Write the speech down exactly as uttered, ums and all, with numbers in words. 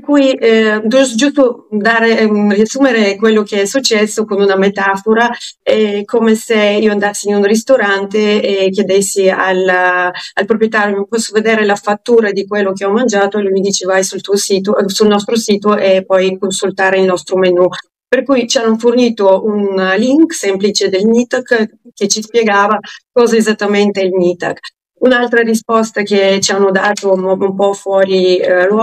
cui eh, giusto, giusto dare, um, riassumere quello che è successo con una metafora, è come se io andassi in un ristorante e chiedessi al, al proprietario: posso vedere la fattura di quello che ho mangiato? E lui mi dice: vai sul tuo sito, sul nostro sito e puoi consultare il nostro menu. Per cui ci hanno fornito un link semplice del NITAC che ci spiegava cosa esattamente è il NITAC. Un'altra risposta che ci hanno dato un, un po' fuori eh,